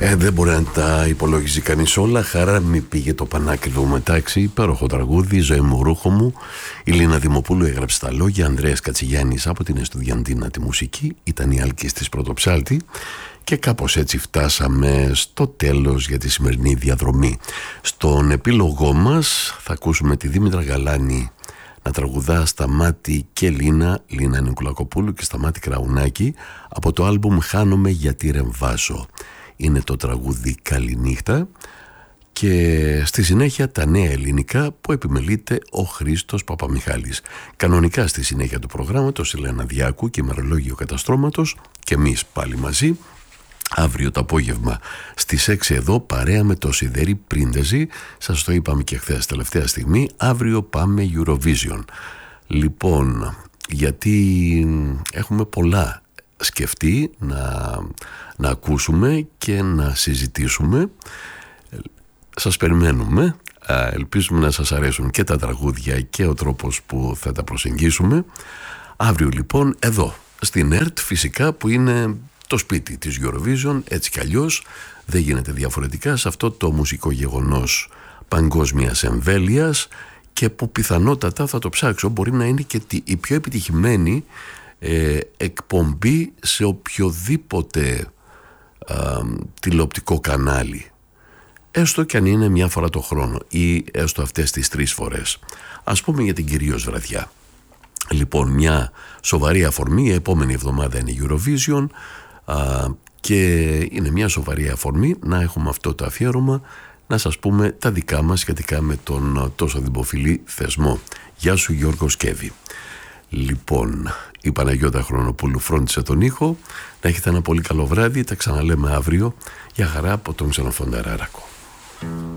Δεν μπορεί να τα υπολογίζει κανείς όλα. Χαρά μη πήγε το πανάκριβο μετάξι. Υπέροχο τραγούδι, ζωή μου ρούχο μου. Η Λίνα Δημοπούλου έγραψε τα λόγια. Ανδρέας Κατσιγιάννης από την Εστουδιαντίνα τη μουσική. Ήταν η Άλκης της Πρωτοψάλτη. Και κάπως έτσι φτάσαμε στο τέλος για τη σημερινή διαδρομή. Στον επίλογό μας θα ακούσουμε τη Δήμητρα Γαλάνη να τραγουδά Σταμάτη και Λίνα Νικουλακοπούλου και Σταμάτη Κραουνάκη από το άλμπουμ «Χάνομαι γιατί ρεμβάζω». Είναι το τραγούδι «Καληνύχτα» και στη συνέχεια τα νέα ελληνικά που επιμελείται ο Χρήστος Παπαμιχάλης. Κανονικά στη συνέχεια του προγράμματος η Λένα Διάκου και ημερολόγιο Καταστρώματος και εμείς πάλι μαζί. Αύριο το απόγευμα στις 6 εδώ παρέα με το Σιδέρι Πρίντεζη. Σας το είπαμε και χθες τελευταία στιγμή. Αύριο πάμε Eurovision. Λοιπόν, γιατί έχουμε πολλά σκεφτεί να ακούσουμε και να συζητήσουμε. Σας περιμένουμε. Ελπίζουμε να σας αρέσουν και τα τραγούδια και ο τρόπος που θα τα προσεγγίσουμε. Αύριο λοιπόν εδώ στην ΕΡΤ φυσικά που είναι το σπίτι της Eurovision, έτσι κι αλλιώς δεν γίνεται διαφορετικά σε αυτό το μουσικό γεγονός παγκόσμιας εμβέλειας και που πιθανότατα θα το ψάξω, μπορεί να είναι και η πιο επιτυχημένη εκπομπή σε οποιοδήποτε τηλεοπτικό κανάλι, έστω κι αν είναι μια φορά το χρόνο ή έστω αυτές τις 3 φορές. Ας πούμε για την κυρίως βραδιά. Λοιπόν, μια σοβαρή αφορμή, η επόμενη εβδομάδα είναι Eurovision και είναι μια σοβαρή αφορμή να έχουμε αυτό το αφιέρωμα, να σας πούμε τα δικά μας σχετικά με τον τόσο δημοφιλή θεσμό. Γεια σου Γιώργο Σκέβη. Λοιπόν, η Παναγιώτα Χρονοπούλου φρόντισε τον ήχο. Να έχετε ένα πολύ καλό βράδυ. Τα ξαναλέμε αύριο. Για χαρά από τον Ξενοφόντα Ράρακο.